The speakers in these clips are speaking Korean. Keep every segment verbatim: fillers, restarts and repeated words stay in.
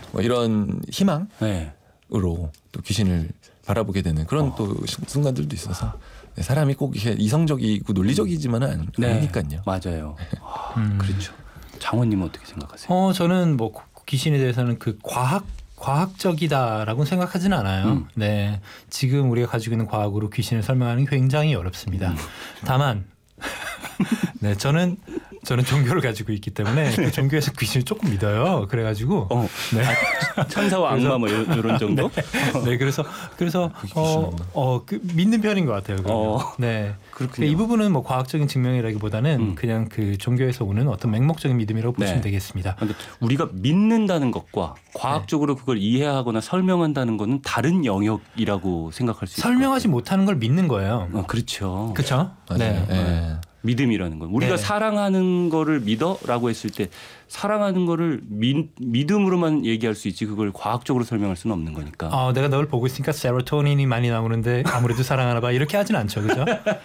뭐 이런 희망으로 네. 또 귀신을 바라보게 되는 그런 어. 또 순간들도 있어서 네, 사람이 꼭 이렇게 이성적이고 논리적이지만은 네. 아니니까요. 맞아요. 아, 음. 그렇죠. 장원님은 어떻게 생각하세요? 어 저는 뭐 귀신에 대해서는 그 과학 과학적이다라고 생각하지는 않아요. 음. 네, 지금 우리가 가지고 있는 과학으로 귀신을 설명하는 게 굉장히 어렵습니다. 음. 다만, 네, 저는 저는 종교를 가지고 있기 때문에 그 종교에서 귀신을 조금 믿어요. 그래가지고, 어, 네, 아, 천사와 악마 뭐 이런, 이런 정도? 네, 그래서 그래서 어, 어, 그 믿는 편인 것 같아요. 어. 네, 그렇군요. 이 부분은 뭐 과학적인 증명이라기보다는 음. 그냥 그 종교에서 오는 어떤 맹목적인 믿음이라고 네. 보시면 되겠습니다. 근데 우리가 믿는다는 것과 과학적으로 그걸 이해하거나 설명한다는 것은 다른 영역이라고 생각할 수 있어요. 설명하지 못하는 걸 믿는 거예요. 어, 그렇죠. 그렇죠? 맞아요. 네. 네. 믿음이라는 건 우리가 네. 사랑하는 거를 믿어라고 했을 때 사랑하는 거를 믿, 믿음으로만 얘기할 수 있지 그걸 과학적으로 설명할 수는 없는 거니까. 어, 내가 널 보고 있으니까 세로토닌이 많이 나오는데 아무래도 사랑하나 봐. 이렇게 하진 않죠. 그죠?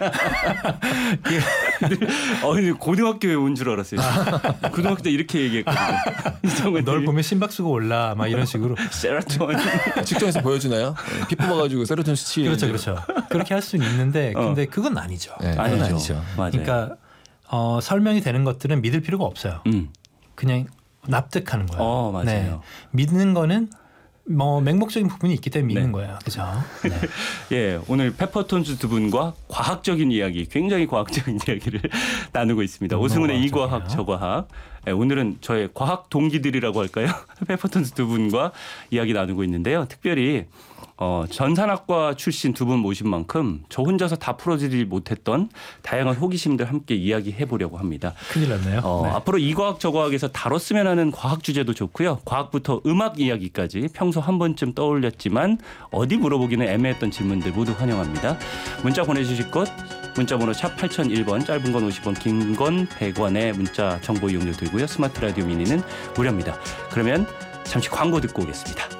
어, 고등학교에 온 줄 알았어요. 고등학교 때 이렇게 얘기했거든요. 널 보면 심박수가 올라. 막 이런 식으로. 세로토닌. 직장에서 보여주나요? 피 뽑아가지고 세로토닌 수치. 그렇죠. 그렇죠. 그렇게 할 수는 있는데 어. 근데 그건 아니죠. 네, 그건 아니죠. 아니죠. 맞아요. 그러니까 어, 설명이 되는 것들은 믿을 필요가 없어요. 음. 그냥 납득하는 거예요. 어, 맞아요. 네. 믿는 거는 뭐 맹목적인 부분이 있기 때문에 믿는 네. 거예요. 그죠? 네. 예, 오늘 페퍼톤즈 두 분과 과학적인 이야기, 굉장히 과학적인 이야기를 나누고 있습니다. 오승훈의 이과학, 저과학. 예, 오늘은 저의 과학 동기들이라고 할까요? 페퍼톤즈 두 분과 이야기 나누고 있는데요. 특별히 어, 전산학과 출신 두 분 모신 만큼 저 혼자서 다 풀어지지 못했던 다양한 호기심들 함께 이야기해 보려고 합니다. 큰일 났네요. 어, 네. 앞으로 이과학 저과학에서 다뤘으면 하는 과학 주제도 좋고요. 과학부터 음악 이야기까지 평소 한 번쯤 떠올렸지만 어디 물어보기는 애매했던 질문들 모두 환영합니다. 문자 보내주실 곳 문자번호 샵 팔공공일 번 짧은 건 오십 원 긴 건 백 원의 문자 정보 이용료 들고요. 스마트 라디오 미니는 무료입니다. 그러면 잠시 광고 듣고 오겠습니다.